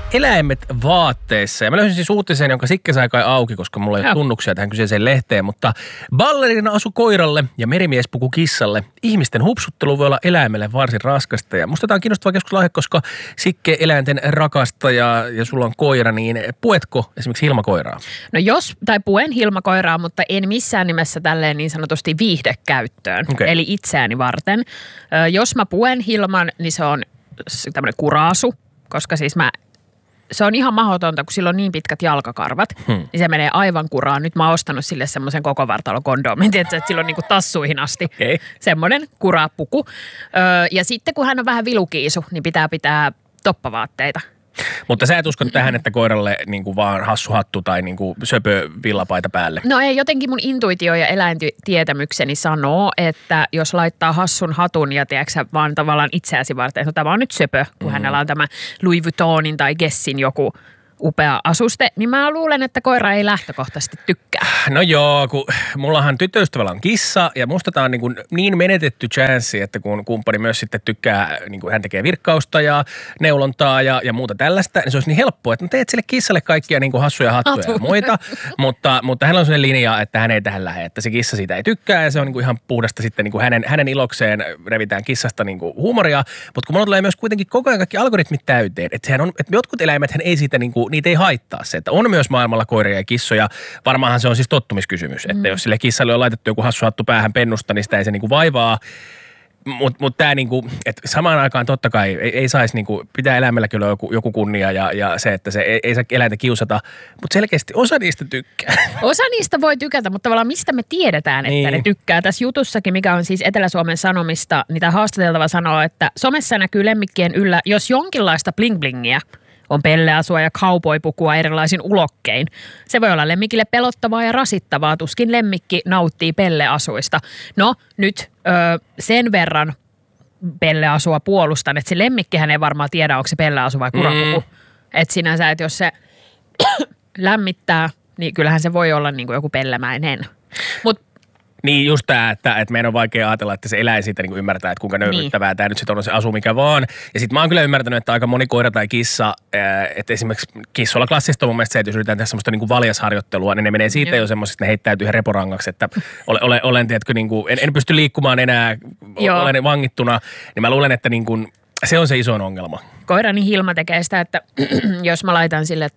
eläimet vaatteissa. Ja mä löysin siis uutisen, jonka Sikke sai kai auki, koska mulla ei ole tunnuksia tähän kyseiseen lehteen. Mutta ballerina asu koiralle ja merimies puku kissalle. Ihmisten hupsuttelu voi olla eläimelle varsin raskasta. Ja musta tämä on kiinnostava keskustelunaihe, koska Sikke eläinten rakastaja ja sulla on koira, niin puetko esimerkiksi Hilma-koiraa? No puen Hilma-koiraa, mutta en missään nimessä tälleen niin sanotusti viihdekäyttöön. Okay. Eli itseäni varten. Jos mä puen Hilman, niin se on tämmöinen kuraasu, koska siis se on ihan mahdotonta, kun sillä on niin pitkät jalkakarvat, niin se menee aivan kuraan. Nyt mä oon ostanut sille semmoisen koko vartalokondoomin, että sillä on niinku tassuihin asti semmoinen kurapuku. Ja sitten kun hän on vähän vilukiisu, niin pitää toppavaatteita. Mutta sä et usko tähän, että koiralle niinku vaan hassu hattu tai niinku söpö villapaita päälle? No ei, jotenkin mun intuitio ja eläintietämykseni sanoo, että jos laittaa hassun hatun ja tiedätkö vaan tavallaan itseäsi varten, että tämä on nyt söpö, kun hänellä on tämä Louis Vuittonin tai Guessin joku upea asuste, niin mä luulen, että koira ei lähtökohtaisesti tykkää. No joo, kun mullahan tyttöystävällä on kissa ja musta tää on niin menetetty chanssi, että kun kumppani myös sitten tykkää, niin kuin hän tekee virkkausta ja neulontaa ja muuta tällaista, niin se olisi niin helppoa, että teet sille kissalle kaikkia niin kuin hassuja hattuja ja muita, mutta hänellä on sellainen linja, että hän ei tähän lähde, että se kissa siitä ei tykkää ja se on niin kuin ihan puhdasta sitten niin kuin hänen ilokseen revitään kissasta niin kuin huumoria, mutta kun mulla tulee myös kuitenkin koko ajan kaikki algoritmit täyteen, että jotkut eläimethän ei siitä niin kuin, niitä ei haittaa se, että on myös maailmalla koiria ja kissoja. Varmaanhan se on siis tottumiskysymys, että jos sille kissalle on laitettu joku hassu hattu päähän pennusta, niin sitä ei se niinku vaivaa. Mutta tämä niinku, että samaan aikaan totta kai ei saisi niinku, pitää eläimellä kyllä joku kunnia ja se, että se ei saa eläintä kiusata, mutta selkeästi osa niistä tykkää. Osa niistä voi tykätä, mutta tavallaan mistä me tiedetään, että ne tykkää. Tässä jutussakin, mikä on siis Etelä-Suomen Sanomista, niin tämä haastateltava sanoo, että somessa näkyy lemmikkien yllä, jos jonkinlaista bling-blingiä, on pelleasua ja cowboypukua erilaisin ulokkein. Se voi olla lemmikille pelottavaa ja rasittavaa, tuskin lemmikki nauttii pelleasuista. No nyt sen verran pelleasua puolustan, että se lemmikkihän ei varmaan tiedä, onko se pelleasu vai kurapuku. Että sinänsä, että jos se lämmittää, niin kyllähän se voi olla niin kuin joku pellemäinen. Niin just tämä, että meidän on vaikea ajatella, että se eläin siitä niin kuin ymmärtää, että kuinka nöyryttävää tämä nyt sitten on se asu mikä vaan. Ja sitten mä oon kyllä ymmärtänyt, että aika moni koira tai kissa, että esimerkiksi kissoilla klassista on mun mielestä se, että jos yritetään tehdä semmoista niin kuin valjasharjoittelua, niin ne menee siitä jo semmoisesta, että ne heittäytyy ihan reporangaksi, että olen tiedätkö, niin kuin, en pysty liikkumaan enää, olen vangittuna, niin mä luulen, että niin kuin, se on se isoin ongelma. Koirani Hilma tekee sitä, että jos mä laitan sille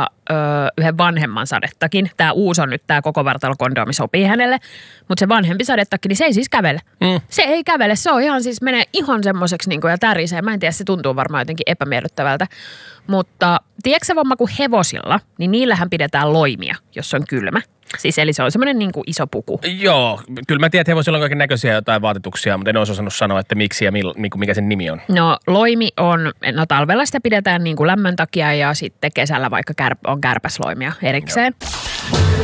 yhden vanhemman sadettakin, tämä uusi on nyt tämä koko vartalokondoomi sopii hänelle, mutta se vanhempi sadettakin, niin se ei siis kävele. Se ei kävele, se on ihan siis menee ihan semmoiseksi niin kuin ja tärisee. Mä en tiedä, se tuntuu varmaan jotenkin epämiellyttävältä. Mutta tiedätkö se vamma kuin hevosilla, niin niillähän pidetään loimia, jos on kylmä. Siis eli se on semmoinen niin kuin iso puku. Joo, kyllä mä tiedän, että hevosilla on kaiken näköisiä jotain vaatetuksia, mutta en olisi osannut sanoa, että miksi ja mikä sen nimi on. No loimi on, talvella sitä pidetään niin kuin lämmön takia ja sitten kesällä vaikka on kärpäsloimia erikseen. Joo.